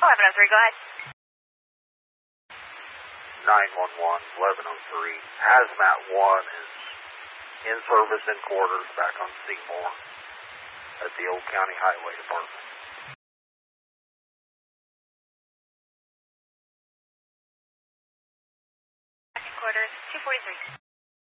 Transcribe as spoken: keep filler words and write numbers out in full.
eleven oh three, go ahead. nine one one, eleven oh three. Hazmat one is in service in quarters back on Seymour at the Old County Highway Department. Second quarters, two forty-three.